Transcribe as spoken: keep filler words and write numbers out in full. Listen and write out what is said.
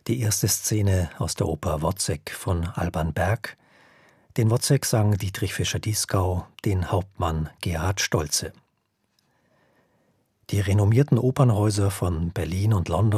Die erste Szene aus der Oper Wozzeck von Alban Berg. Den Wozzeck sang Dietrich Fischer-Dieskau, den Hauptmann Gerhard Stoltze. Die renommierten Opernhäuser von Berlin und London